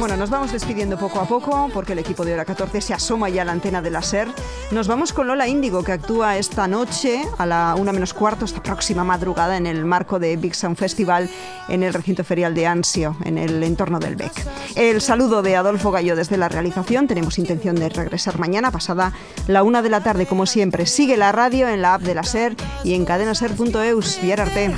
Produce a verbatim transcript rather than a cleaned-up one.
Bueno, nos vamos despidiendo poco a poco porque el equipo de Hora catorce se asoma ya a la antena de la SER. Nos vamos con Lola Índigo, que actúa esta noche a la una menos cuarto, esta próxima madrugada, en el marco de Big Sound Festival en el recinto ferial de Ansio, en el entorno del B E C. El saludo de Adolfo Gallo desde la realización. Tenemos intención de regresar mañana, pasada la una de la tarde, como siempre. Sigue la radio en la app de la SER y en cadenaser punto eus. Biar arte.